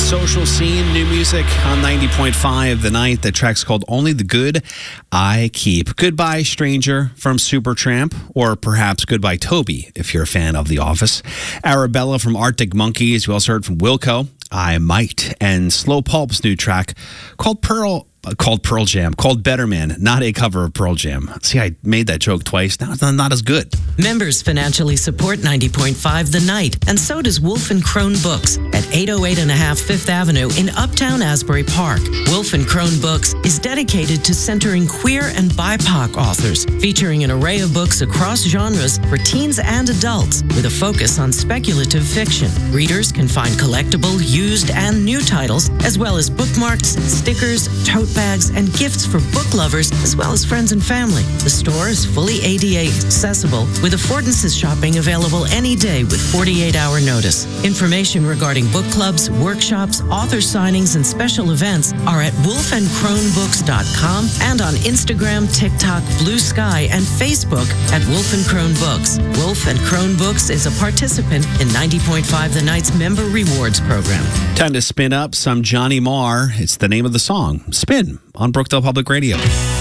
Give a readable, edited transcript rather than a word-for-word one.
Social Scene, new music on 90.5 The Night. The track's called Only the Good I Keep. Goodbye, Stranger from Supertramp, or perhaps Goodbye, Toby, if you're a fan of The Office. Arabella from Arctic Monkeys. We also heard from Wilco, I Might, and Slow Pulp's new track called Pearl Jam, called Better Man, not a cover of Pearl Jam. See, I made that joke twice. Now it's not as good. Members financially support 90.5 The Night, and so does Wolf & Crone Books at 808.5 Fifth Avenue in Uptown Asbury Park. Wolf & Crone Books is dedicated to centering queer and BIPOC authors, featuring an array of books across genres for teens and adults, with a focus on speculative fiction. Readers can find collectible, used, and new titles, as well as bookmarks, stickers, tote bags, and gifts for book lovers, as well as friends and family. The store is fully ADA accessible, with affordances shopping available any day with 48-hour notice. Information regarding book clubs, workshops, author signings, and special events are at wolfandcronebooks.com and on Instagram, TikTok, Blue Sky, and Facebook at Wolf & Crone Books. Wolf & Crone Books is a participant in 90.5 The Night's Member Rewards program. Time to spin up some Johnny Marr. It's the name of the song, Spin, on Brookdale Public Radio.